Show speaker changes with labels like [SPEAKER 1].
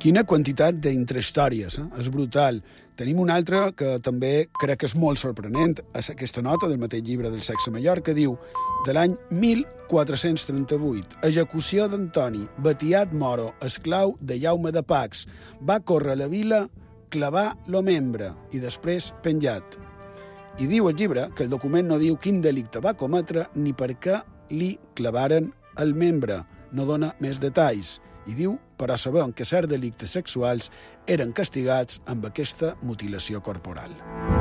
[SPEAKER 1] Quina quantitat d'intrahistòries, és brutal. Tenim una altra que també crec que és molt sorprenent, és aquesta nota del mateix llibre del sexe major, que diu, de l'any 1438, execució d'Antoni, Batiat Moro, esclau de Jaume de Pacs, va córrer a la vila, clavar lo membre i després penjat. I diu el llibre que el document no diu quin delicte va cometre ni per què li clavaren el membre. No dona més detalls. I diu, però sabem que certs delictes sexuals eren castigats amb aquesta mutilació corporal.